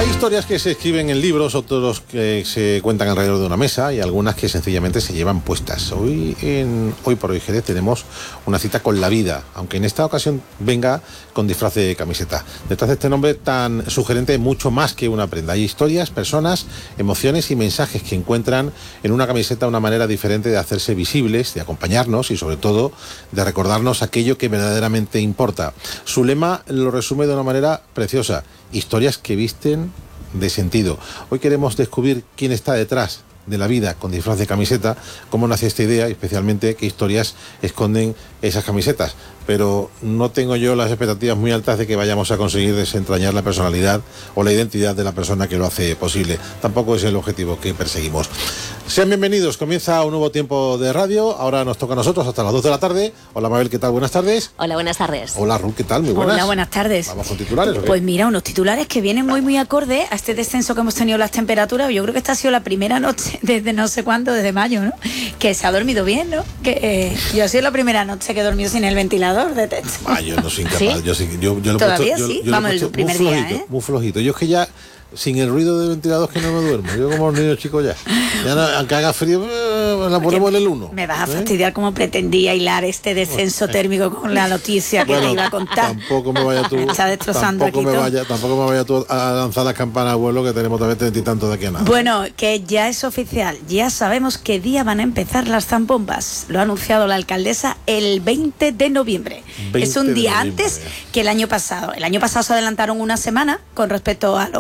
Hay historias que se escriben en libros, otros que se cuentan alrededor de una mesa y algunas que sencillamente se llevan puestas. Hoy por hoy Jerez tenemos una cita con la vida, aunque en esta ocasión venga con disfraz de camiseta. Detrás de este nombre tan sugerente hay mucho más que una prenda. Hay historias, personas, emociones y mensajes que encuentran en una camiseta una manera diferente de hacerse visibles, de acompañarnos y sobre todo de recordarnos aquello que verdaderamente importa. Su lema lo resume de una manera preciosa: historias que visten de sentido. Hoy queremos descubrir quién está detrás de la vida con disfraz de camiseta, cómo nace esta idea y especialmente qué historias esconden esas camisetas. Pero no tengo yo las expectativas muy altas de que vayamos a conseguir desentrañar la personalidad o la identidad de la persona que lo hace posible. Tampoco es el objetivo que perseguimos. Sean bienvenidos, comienza un nuevo tiempo de radio. Ahora nos toca a nosotros hasta las 2 de la tarde. Hola Mabel, ¿qué tal? Buenas tardes. Hola, buenas tardes. Hola Ruth, ¿qué tal? Muy buenas. Hola, buenas tardes. ¿Vamos con titulares o qué? Pues mira, unos titulares que vienen muy acorde a este descenso que hemos tenido las temperaturas. Yo creo que esta ha sido la primera noche desde no sé cuándo, desde mayo, ¿no? Que se ha dormido bien, ¿no? Que yo ha sido la primera noche que he dormido sin el ventilador de techo. Yo no soy incapaz. ¿Sí? Yo lo he ¿Todavía puesto, sí? yo Vamos, lo he el puesto primer muy día, flojito, muy flojito. Yo es que ya sin el ruido del ventilador que no me duermo. Yo como los niños chicos ya no, aunque haga frío, la ponemos en el 1. Me vas a fastidiar como pretendía hilar este descenso térmico con la noticia que te iba a contar. Tampoco me vaya tú. Me está destrozando tampoco aquí me vaya tú a lanzar las campanas al vuelo, que tenemos también 30 y tantos de aquí a nada. Bueno, que ya es oficial, ya sabemos qué día van a empezar las zambombas. Lo ha anunciado la alcaldesa el 20 de noviembre. Es un día antes que el año pasado. El año pasado se adelantaron una semana con respecto a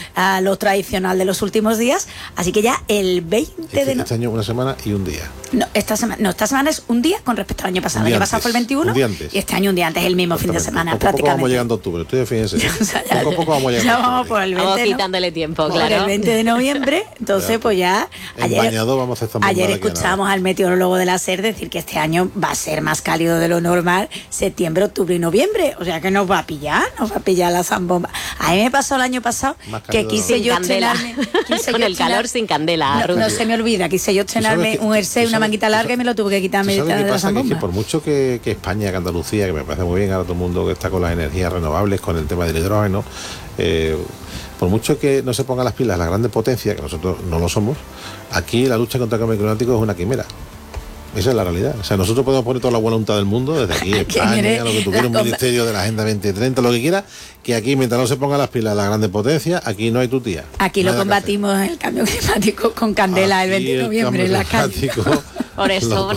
lo tradicional de los últimos días, así que ya el 20 de noviembre. Este año una semana y un día. Esta semana es un día con respecto al año pasado. El año pasado fue el 21 y este año un día antes, el mismo fin de semana, poco prácticamente. Poco vamos llegando a octubre, estoy fíjense. Poco a poco vamos llegando. Ya vamos por el 20, vamos quitándole tiempo, claro. Por el 20 de noviembre, entonces pues ya ayer escuchábamos al meteorólogo de la SER decir que este año va a ser más cálido de lo normal, septiembre, octubre y noviembre, o sea que nos va a pillar la zambomba. A mí me pasó el año pasado que quise yo estrenarme con el calor sin candela. No se me olvida, quise yo estrenarme un jersey, una manguita larga y me lo tuve que quitar de la zambomba. Que por mucho que España, que Andalucía, que me parece muy bien, ahora todo el mundo que está con las energías renovables, con el tema del hidrógeno, por mucho que no se pongan las pilas las grandes potencias, que nosotros no lo somos, aquí la lucha contra el cambio climático es una quimera. Esa es la realidad. O sea, nosotros podemos poner toda la buena voluntad del mundo, desde aquí, España, lo que tuviera un ministerio de la Agenda 2030, lo que quiera, que aquí, mientras no se pongan las pilas las grandes potencias, aquí no hay tu tía. Aquí lo combatimos el cambio climático con candela el 20 de noviembre en la calle. Por eso.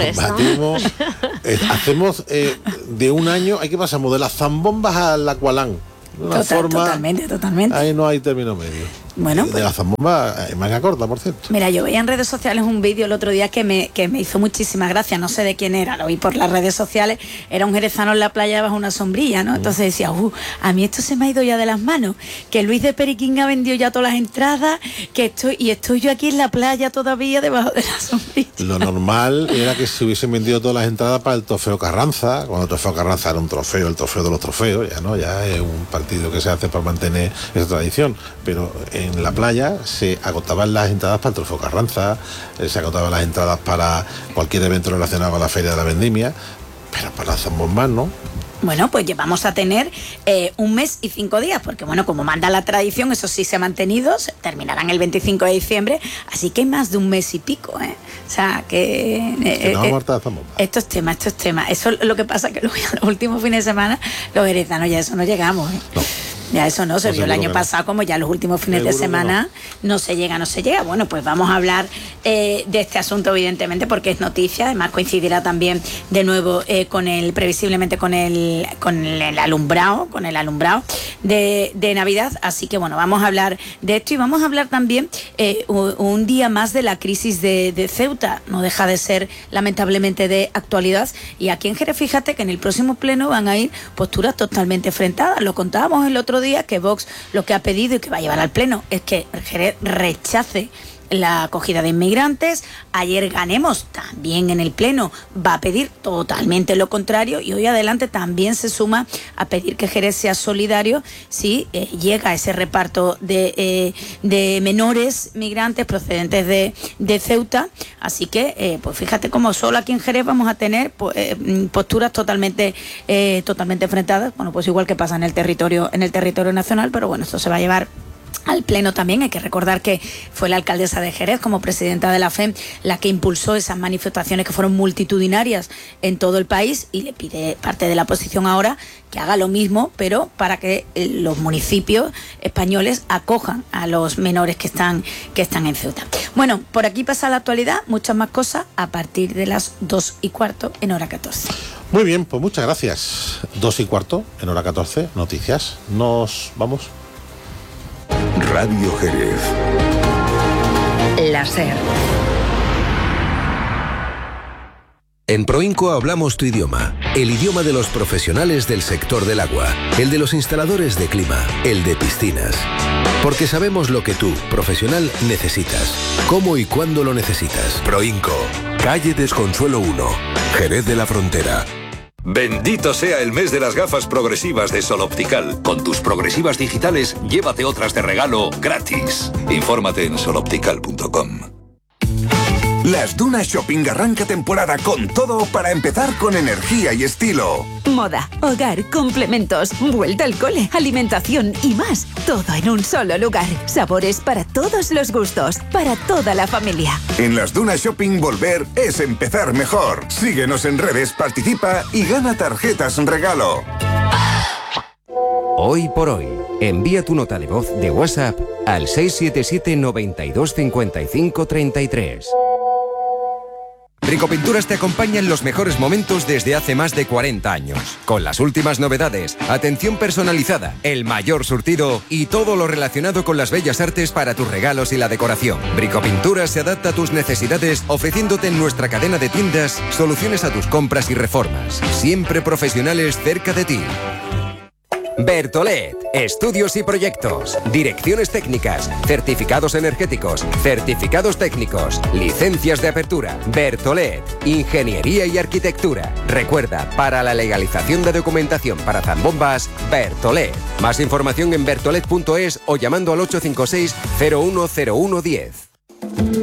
Hacemos de un año, hay que pasamos de las zambombas al aqualán. Totalmente. Ahí no hay término medio. Bueno, de la zambomba en manga corta, por cierto. Mira, yo veía en redes sociales un vídeo el otro día que me hizo muchísima gracia, no sé de quién era, lo vi por las redes sociales, era un jerezano en la playa bajo una sombrilla, ¿no? Entonces decía, a mí esto se me ha ido ya de las manos, que Luis de Periquín ha vendido ya todas las entradas, que estoy yo aquí en la playa todavía debajo de la sombrilla. Lo normal era que se hubiesen vendido todas las entradas para el Trofeo Carranza, cuando el Trofeo Carranza era un trofeo, el trofeo de los trofeos, ya es un partido que se hace para mantener esa tradición, pero en la playa se agotaban las entradas para el Trofeo Carranza, se agotaban las entradas para cualquier evento relacionado con la Feria de la Vendimia, pero para las zambombas no. Bueno, pues vamos a tener 1 mes y 5 días, porque bueno, como manda la tradición, eso sí se ha mantenido, terminarán el 25 de diciembre, así que hay más de 1 mes y pico, O sea, que esto es tema. Eso es lo que pasa, que luego ya los últimos fines de semana, los jerezanos ya eso no llegamos, No. Ya eso no se vio el año pasado, como ya los últimos fines de semana no se llega. Bueno, pues vamos a hablar de este asunto, evidentemente, porque es noticia. Además coincidirá también de nuevo previsiblemente con el alumbrado de Navidad. Así que bueno, vamos a hablar de esto y vamos a hablar también un día más de la crisis de Ceuta. No deja de ser lamentablemente de actualidad. Y aquí en Jerez, fíjate que en el próximo pleno van a ir posturas totalmente enfrentadas. Lo contábamos el otro día, que Vox lo que ha pedido y que va a llevar al pleno es que Jerez rechace la acogida de inmigrantes. Ayer Ganemos también en el pleno va a pedir totalmente lo contrario, y hoy Adelante también se suma a pedir que Jerez sea solidario si llega ese reparto de menores migrantes procedentes de Ceuta. Así que pues fíjate cómo solo aquí en Jerez vamos a tener posturas totalmente enfrentadas. Bueno, pues igual que pasa en el territorio nacional, pero bueno, esto se va a llevar al Pleno también. Hay que recordar que fue la alcaldesa de Jerez, como presidenta de la FEM, la que impulsó esas manifestaciones que fueron multitudinarias en todo el país, y le pide parte de la oposición ahora que haga lo mismo, pero para que los municipios españoles acojan a los menores que están en Ceuta. Bueno, por aquí pasa la actualidad, muchas más cosas a partir de las 2:15 en hora 14. Muy bien, pues muchas gracias. 2:15 en hora 14, noticias. Nos vamos. Radio Jerez. La SER. En Proinco hablamos tu idioma, el idioma de los profesionales del sector del agua, el de los instaladores de clima, el de piscinas. Porque sabemos lo que tú, profesional, necesitas, cómo y cuándo lo necesitas. Proinco, calle Desconsuelo 1, Jerez de la Frontera. Bendito sea el mes de las gafas progresivas de Sol Optical. Con tus progresivas digitales, llévate otras de regalo gratis. Infórmate en soloptical.com. Las Dunas Shopping arranca temporada con todo para empezar con energía y estilo. Moda, hogar, complementos, vuelta al cole, alimentación y más. Todo en un solo lugar. Sabores para todos los gustos, para toda la familia. En las Dunas Shopping volver es empezar mejor. Síguenos en redes, participa y gana tarjetas regalo. Hoy por hoy, envía tu nota de voz de WhatsApp al 677 92 55 33. Bricopinturas te acompaña en los mejores momentos desde hace más de 40 años. Con las últimas novedades, atención personalizada, el mayor surtido y todo lo relacionado con las bellas artes para tus regalos y la decoración. Bricopinturas se adapta a tus necesidades, ofreciéndote en nuestra cadena de tiendas soluciones a tus compras y reformas. Siempre profesionales cerca de ti. Bertolet, estudios y proyectos, direcciones técnicas, certificados energéticos, certificados técnicos, licencias de apertura. Bertolet, ingeniería y arquitectura. Recuerda, para la legalización de documentación para zambombas, Bertolet. Más información en bertolet.es o llamando al 856 010110.